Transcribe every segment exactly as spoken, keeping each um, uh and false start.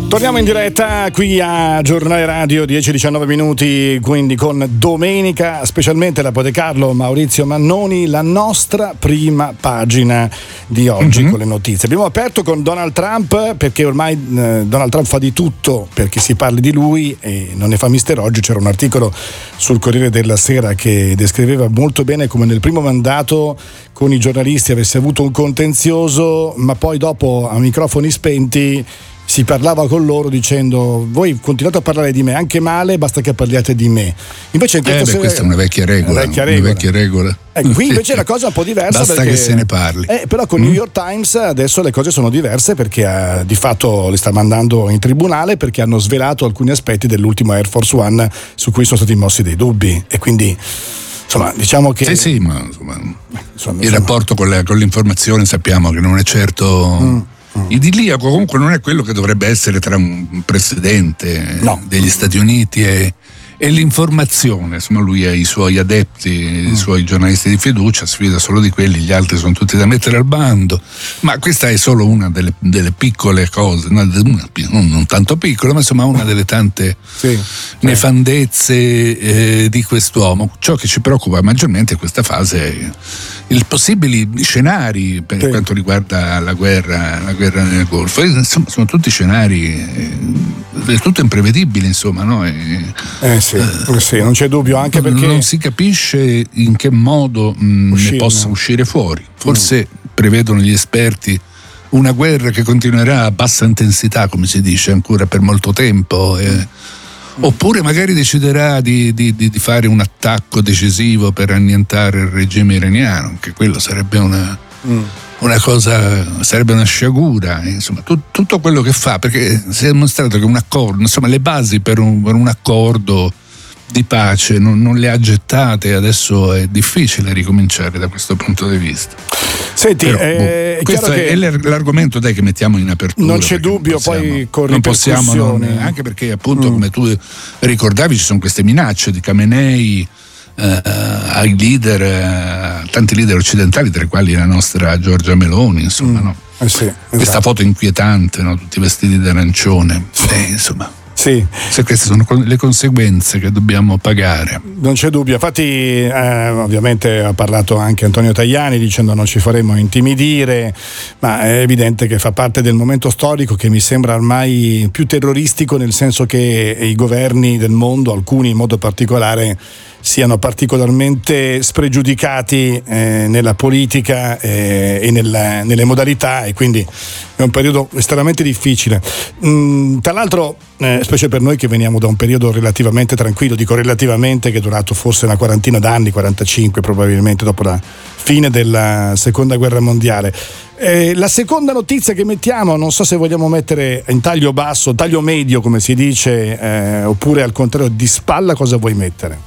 Torniamo in diretta qui a Giornale Radio, dieci diciannove minuti, quindi con Domenica, specialmente da Podecarlo, Maurizio Mannoni, la nostra prima pagina di oggi mm-hmm. con le notizie. Abbiamo aperto con Donald Trump perché ormai eh, Donald Trump fa di tutto perché si parli di lui e non ne fa mister oggi. C'era un articolo sul Corriere della Sera che descriveva molto bene come nel primo mandato con i giornalisti avesse avuto un contenzioso, ma poi dopo a microfoni spenti si parlava con loro dicendo: voi continuate a parlare di me anche male, basta che parliate di me. Invece in questa, eh beh, sera, questa è una vecchia regola, una vecchia regola. Una vecchia regola. Eh, qui invece la cosa è un po' diversa, basta perché, che se ne parli. Eh, però con mm. New York Times adesso le cose sono diverse perché eh, di fatto li sta mandando in tribunale perché hanno svelato alcuni aspetti dell'ultimo Air Force One su cui sono stati mossi dei dubbi e quindi insomma diciamo che sì sì ma insomma, insomma, il insomma, rapporto con, la, con l'informazione sappiamo che non è certo mm. idilliaco, comunque non è quello che dovrebbe essere tra un presidente no. degli Stati Uniti e, e l'informazione. Insomma, lui ha i suoi adepti, mm. i suoi giornalisti di fiducia, sfida solo di quelli, gli altri sono tutti da mettere al bando. Ma questa è solo una delle, delle piccole cose, una, una, non, non tanto piccola, ma insomma una delle tante sì, nefandezze eh, di quest'uomo. Ciò che ci preoccupa maggiormente in questa fase è i possibili scenari per sì. quanto riguarda la guerra, la guerra nel Golfo. Insomma, sono tutti scenari eh, del tutto imprevedibili, insomma, no? E, eh sì, eh, sì, non c'è dubbio, anche perché non si capisce in che modo mh, ne possa uscire fuori. Forse mm. prevedono gli esperti una guerra che continuerà a bassa intensità, come si dice, ancora per molto tempo. Eh. Oppure magari deciderà di, di, di fare un attacco decisivo per annientare il regime iraniano, che quello sarebbe una, mm. una cosa, sarebbe una sciagura, insomma, tu, tutto quello che fa, perché si è dimostrato che un accordo, insomma, le basi per un, per un accordo di pace non, non le ha gettate e adesso è difficile ricominciare da questo punto di vista. Senti, Però, eh, boh, questo è, che è l'argomento dai che mettiamo in apertura. Non c'è dubbio, non possiamo, poi con non possiamo non, anche perché appunto mm. come tu ricordavi ci sono queste minacce di Khamenei eh, ai leader, eh, tanti leader occidentali, tra i quali la nostra Giorgia Meloni, insomma, mm. no? eh sì, esatto. Questa foto inquietante, no? Tutti vestiti d'arancione, eh, insomma. Sì. Se queste sono le conseguenze che dobbiamo pagare. Non c'è dubbio, infatti eh, ovviamente ha parlato anche Antonio Tajani dicendo non ci faremo intimidire, ma è evidente che fa parte del momento storico che mi sembra ormai più terroristico, nel senso che i governi del mondo, alcuni in modo particolare, siano particolarmente spregiudicati eh, nella politica eh, e nella, nelle modalità, e quindi è un periodo estremamente difficile. Mm, tra l'altro, eh, specie per noi che veniamo da un periodo relativamente tranquillo, dico relativamente, che è durato forse una quarantina d'anni, quarantacinque probabilmente, dopo la fine della seconda guerra mondiale. Eh, la seconda notizia che mettiamo, non so se vogliamo mettere in taglio basso, taglio medio come si dice, eh, oppure al contrario di spalla, cosa vuoi mettere?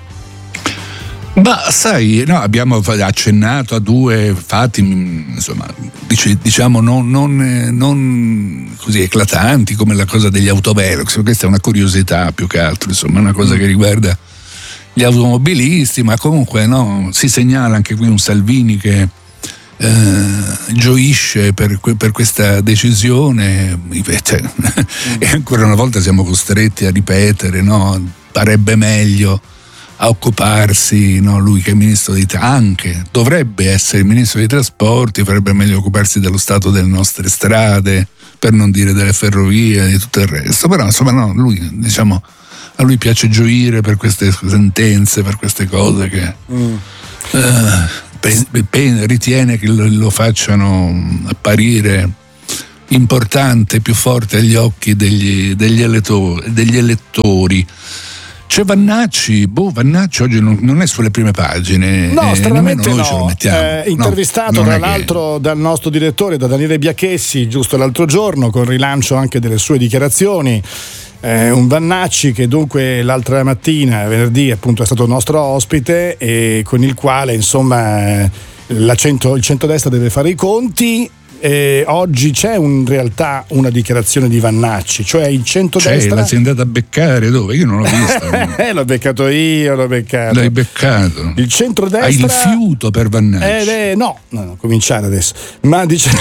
Ma sai, no, abbiamo accennato a due fatti, insomma, diciamo non, non, non così eclatanti come la cosa degli autovelox. Questa è una curiosità più che altro, insomma, una cosa che riguarda gli automobilisti, ma comunque no, si segnala anche qui un Salvini che eh, gioisce per, per questa decisione, invece, e ancora una volta siamo costretti a ripetere, no, farebbe meglio a occuparsi, no, lui che è ministro dei anche dovrebbe essere il ministro dei trasporti, farebbe meglio occuparsi dello stato delle nostre strade, per non dire delle ferrovie, di tutto il resto. Però insomma no, lui, diciamo, a lui piace gioire per queste sentenze, per queste cose che mm. eh, pe, pe, ritiene che lo, lo facciano apparire importante, più forte agli occhi degli, degli elettori, degli elettori. C'è Vannacci, boh, Vannacci oggi non, non è sulle prime pagine. No, eh, stranamente noi no. Ce lo mettiamo. Eh, intervistato no, tra l'altro che... dal nostro direttore, da Daniele Biachessi, giusto l'altro giorno, con rilancio anche delle sue dichiarazioni. Eh, un Vannacci che dunque l'altra mattina, venerdì, appunto è stato nostro ospite e con il quale insomma la centro, il centrodestra deve fare i conti. eh, oggi c'è in realtà una dichiarazione di Vannacci, cioè il centrodestra. C'è, la sei andata a beccare dove? Io non l'ho vista. eh, l'ho beccato io, l'ho beccato. L'hai beccato. Il centrodestra. Hai il fiuto per Vannacci. Eh, eh, no, no, no, cominciare adesso. Ma dice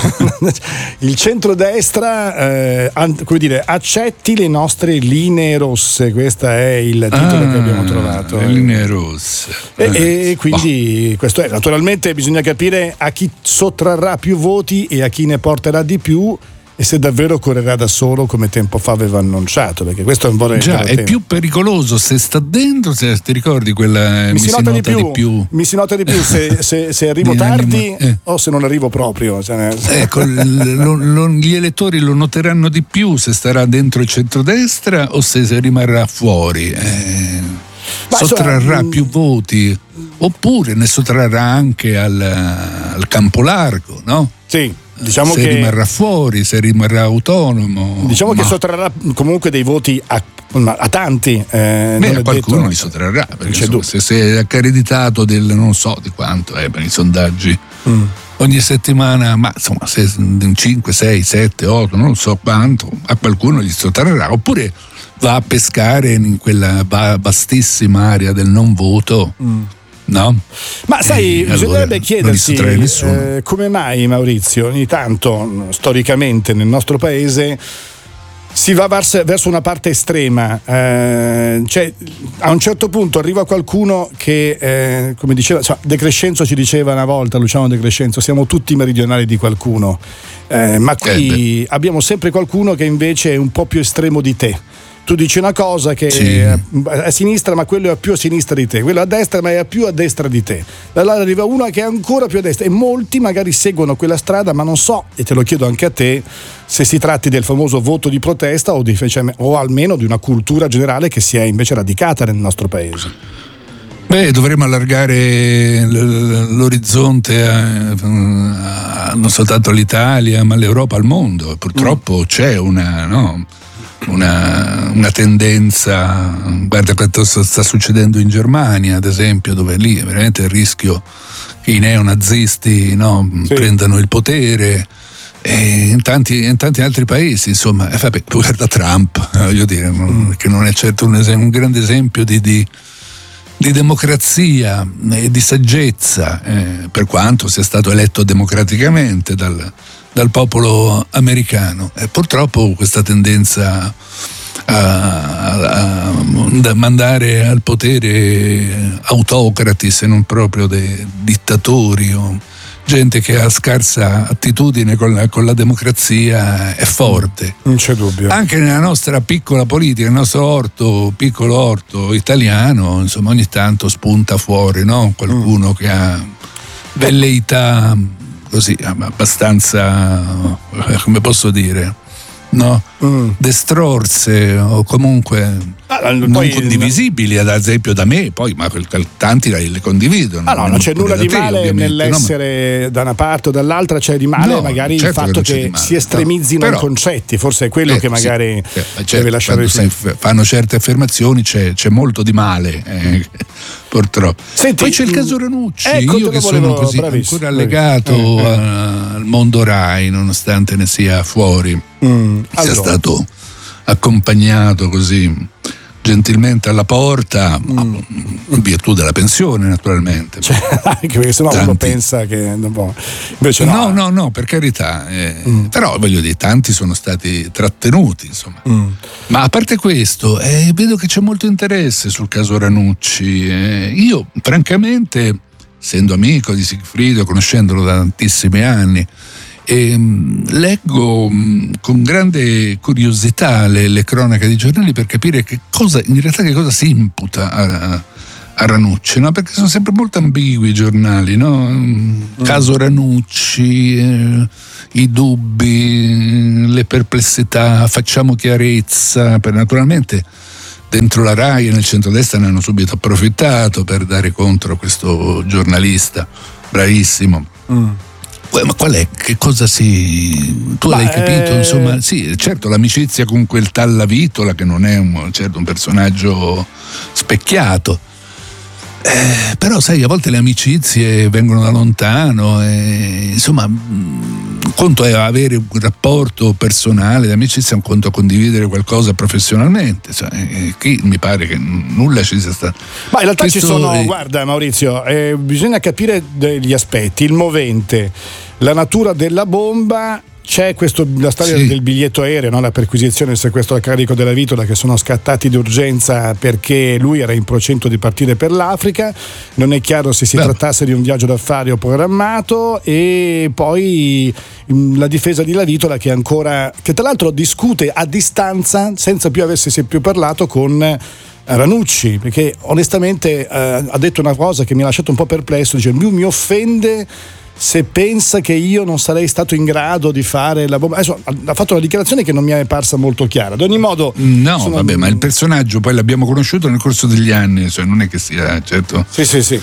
il centrodestra, eh, an- come dire, accetti le nostre linee rosse. Questo è il titolo ah, che abbiamo trovato. Le linee rosse. E, eh, e quindi oh. questo è. Naturalmente bisogna capire a chi sottrarrà più voti e a chi ne porterà di più, e se davvero correrà da solo come tempo fa aveva annunciato, perché questo è un po' già è più pericoloso se sta dentro, se ti ricordi quella mi, mi si, si nota, nota di, più, di più mi si nota di più se, se, se arrivo tardi eh. o se non arrivo proprio, cioè, ecco, lo, lo, gli elettori lo noteranno di più se starà dentro il centrodestra o se, se rimarrà fuori, eh, sottrarrà insomma, più voti oppure ne sottrarrà anche al, al campo largo, no? Sì. Diciamo se che rimarrà fuori, se rimarrà autonomo. Diciamo ma... che sottrarrà comunque dei voti a, a tanti. Eh, Beh, a qualcuno detto, li sottrarrà, perché insomma, se si è accreditato del non so di quanto è eh, per i sondaggi. Mm. Ogni settimana, ma insomma, se cinque, sei, sette, otto, non so quanto, a qualcuno gli sottrarrà, oppure va a pescare in quella vastissima area del non voto. Mm. No? Ma sai, eh, bisognerebbe allora, chiedersi eh, come mai, Maurizio, ogni tanto storicamente nel nostro paese si va verso, verso una parte estrema, eh, cioè a un certo punto arriva qualcuno che eh, come diceva, cioè, De Crescenzo ci diceva una volta, Luciano De Crescenzo, siamo tutti meridionali di qualcuno, eh, ma qui eh abbiamo sempre qualcuno che invece è un po' più estremo di te. Tu dici una cosa che sì. è a sinistra, ma quello è più a sinistra di te, quello a destra, ma è più a destra di te. Da là arriva una che è ancora più a destra, e molti magari seguono quella strada, ma non so, e te lo chiedo anche a te, se si tratti del famoso voto di protesta o, di, o almeno di una cultura generale che si è invece radicata nel nostro paese. Beh, dovremmo allargare l'orizzonte a, a, non soltanto all'Italia, ma all'Europa, al mondo. Purtroppo mm. c'è una, no? Una, una tendenza, guarda quanto sta succedendo in Germania ad esempio, dove lì è veramente il rischio che i neonazisti no, sì. prendano il potere, e in tanti, in tanti altri paesi insomma, e vabbè, guarda Trump, voglio dire, mm. che non è certo un, esempio, un grande esempio di, di, di democrazia e di saggezza, eh, per quanto sia stato eletto democraticamente dal dal popolo americano, e purtroppo questa tendenza a, a, a mandare al potere autocrati, se non proprio dei dittatori o gente che ha scarsa attitudine con la, con la democrazia è forte. Non c'è dubbio. Anche nella nostra piccola politica, il nostro orto, piccolo orto italiano, insomma ogni tanto spunta fuori, no? Qualcuno mm. che ha velleità così abbastanza, come posso dire, no? Mm. destrorse o comunque ah, non poi, condivisibili, ad esempio da me, poi ma tanti le condividono. Ah, no, non c'è nulla di male nell'essere no? da una parte o dall'altra, c'è di male no, magari certo il fatto che, che male, si estremizzino no. i concetti, forse è quello eh, che magari sì, eh, certo, deve lasciare il f- fanno certe affermazioni, c'è, c'è molto di male, eh, purtroppo. Senti, poi c'è il caso Ranucci, ecco, io che sono così ancora allegato eh, eh. al mondo Rai, nonostante ne sia fuori, mm, sia allora. stato accompagnato così gentilmente alla porta, mm. in virtù della pensione naturalmente, cioè, anche perché sennò tanti... uno pensa che no, invece no no no, no per carità, eh, mm. però voglio dire, tanti sono stati trattenuti insomma. Mm. Ma a parte questo eh, vedo che c'è molto interesse sul caso Ranucci, eh, io francamente, essendo amico di Sigfrido, conoscendolo da tantissimi anni, E, um, leggo um, con grande curiosità le, le cronache dei giornali per capire che cosa, in realtà che cosa si imputa a, a Ranucci, no? Perché sono sempre molto ambigui i giornali, no? Mm. Caso Ranucci, eh, i dubbi, le perplessità, facciamo chiarezza, per naturalmente dentro la Rai e nel centrodestra ne hanno subito approfittato per dare contro a questo giornalista bravissimo. Mm. Ma qual è? Che cosa si... Tu Ma l'hai capito? Eh... Insomma, sì, certo, l'amicizia con quel tal Lavitola, che non è un, certo, un personaggio specchiato. Eh, però sai, a volte le amicizie vengono da lontano e, insomma, conto è avere un rapporto personale di amicizia, un conto a condividere qualcosa professionalmente, cioè, eh, qui mi pare che nulla ci sia stato. Ma in realtà Questo ci sono, è... guarda Maurizio, eh, bisogna capire degli aspetti, il movente, la natura della bomba. C'è questo, la storia sì. del biglietto aereo, no? La perquisizione e il sequestro a carico della Vitola, che sono scattati d'urgenza perché lui era in procinto di partire per l'Africa. Non è chiaro se si Beh. trattasse di un viaggio d'affari o programmato. E poi la difesa di La Vitola, che ancora, che tra l'altro discute a distanza, senza più aversi più parlato, con Ranucci, perché onestamente eh, ha detto una cosa che mi ha lasciato un po' perplesso. Dice: lui mi offende se pensa che io non sarei stato in grado di fare la bomba. Adesso ha fatto una dichiarazione che non mi è parsa molto chiara. Ad ogni modo, no, sono... vabbè, ma il personaggio poi l'abbiamo conosciuto nel corso degli anni, cioè non è che sia, certo. Sì, sì, sì.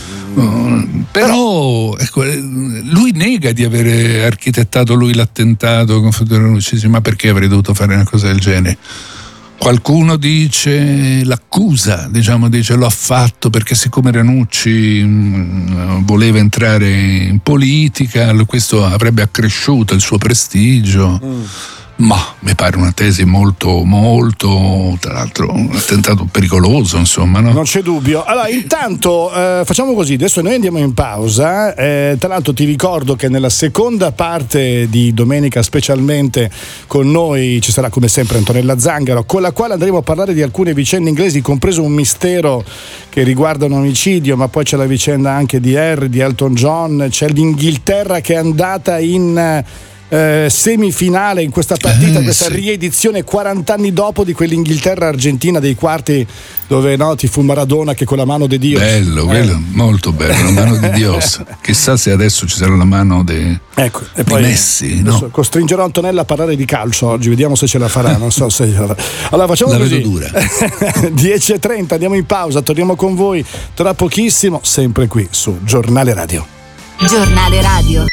Uh, però ecco, lui nega di avere architettato lui l'attentato con Ranucci, ma perché avrei dovuto fare una cosa del genere? Qualcuno dice, l'accusa, diciamo, dice l'ho fatto perché siccome Ranucci mh, voleva entrare in politica, questo avrebbe accresciuto il suo prestigio. Mm. Ma mi pare una tesi molto, molto, tra l'altro un attentato pericoloso, insomma, no? Non c'è dubbio. Allora, intanto eh, facciamo così, adesso noi andiamo in pausa, eh, tra l'altro ti ricordo che nella seconda parte di domenica specialmente con noi ci sarà come sempre Antonella Zangaro, con la quale andremo a parlare di alcune vicende inglesi, compreso un mistero che riguarda un omicidio, ma poi c'è la vicenda anche di Harry, di Elton John, c'è l'Inghilterra che è andata in... Eh, semifinale in questa partita, eh, questa sì. riedizione quaranta anni dopo di quell'Inghilterra-Argentina dei quarti, dove no, ti fu Maradona che con la mano di Dio. Bello, eh. quello, molto bello, la mano di Dios. Chissà se adesso ci sarà la mano de, ecco, e di poi Messi. No? Costringerò Antonella a parlare di calcio oggi, vediamo se ce la farà. Non so se ce la farà. Allora facciamo la così. vedo dura. dieci e trenta, andiamo in pausa, torniamo con voi tra pochissimo, sempre qui su Giornale Radio. Giornale Radio.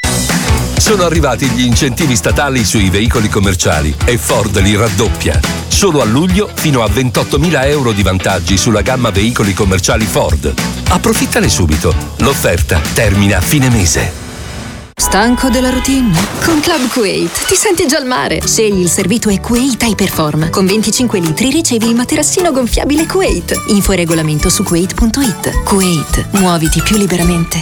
Sono arrivati gli incentivi statali sui veicoli commerciali e Ford li raddoppia. Solo a luglio fino a ventottomila euro di vantaggi sulla gamma veicoli commerciali Ford. Approfittane subito. L'offerta termina a fine mese. Stanco della routine? Con Club Kuwait ti senti già al mare. Scegli il servito e Kuwait Hyperform. Con venticinque litri ricevi il materassino gonfiabile Kuwait. Info e regolamento su kuwait punto it. Kuwait, muoviti più liberamente.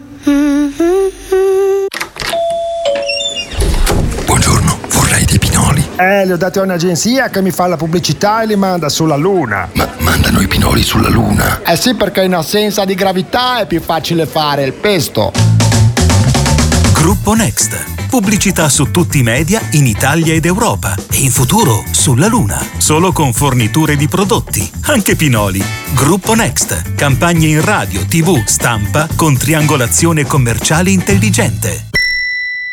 Buongiorno, vorrei dei pinoli. Eh, li ho dati a un'agenzia che mi fa la pubblicità e li manda sulla Luna. Ma mandano i pinoli sulla Luna? Eh sì, perché in assenza di gravità è più facile fare il pesto. Gruppo Next. Pubblicità su tutti i media in Italia ed Europa e in futuro sulla Luna. Solo con forniture di prodotti, anche pinoli. Gruppo Next. Campagne in radio, tivù, stampa con triangolazione commerciale intelligente.